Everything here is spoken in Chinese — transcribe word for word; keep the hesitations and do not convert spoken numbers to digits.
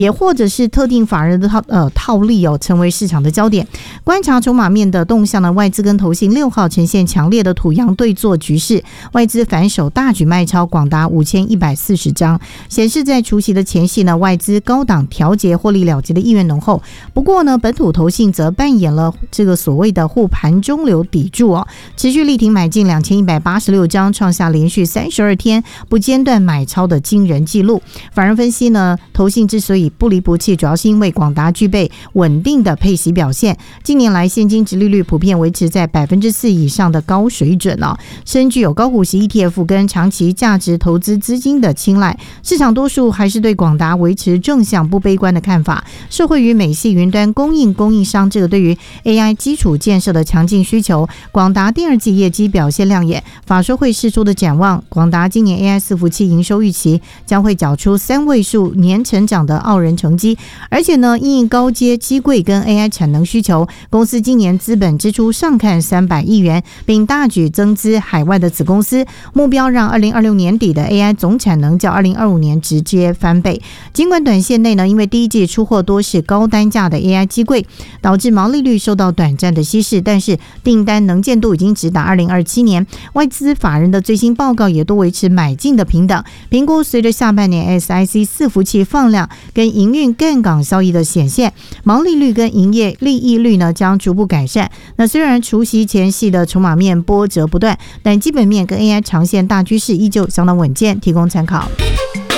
也或者是特定法人的套呃套利哦，成为市场的焦点。观察筹码面的动向呢，外资跟投信六号呈现强烈的土洋对坐局势，外资反手大举卖超广达五千一百四十张，显示在除夕的前夕呢，外资高档调节获利了结的意愿浓厚。不过呢，本土投信则扮演了这个所谓的护盘中流砥柱哦，持续力挺买进两千一百八十六张，创下连续三十二天不间断买超的惊人纪录。法人分析呢，投信之所以不离不弃，主要是因为广达具备稳定的配息表现，近年来现金殖利率普遍维持在百分之四以上的高水准哦，深具有高股息 E T F 跟长期价值投资资金的青睐，市场多数还是对广达维持正向不悲观的看法。受惠于美系云端供应供应商这个对于 A I 基础建设的强劲需求，广达第二季业绩表现亮眼。法说会释出的展望，广达今年 A I 伺服器营收预期将会缴出三位数年成长的傲人成绩，而且呢，因应高阶机柜跟 A I 产能需求，公司今年资本支出上看三百亿元，并大举增资海外的子公司，目标让二零二六年底的 A I 总产能较二零二五年直接翻倍。尽管短线内呢，因为第一季出货多是高单价的 A I 机柜，导致毛利率受到短暂的稀释，但是订单能见度已经直达二零二七年。外资法人的最新报告也都维持买进的平等评估，随着下半年 S I C 伺服器放量跟营运干港效益的显现，毛利率跟营业利益率呢将逐步改善。那虽然除夕前夕的筹码面波折不断，但基本面跟 A I 长线大趋势依旧相当稳健，提供参考。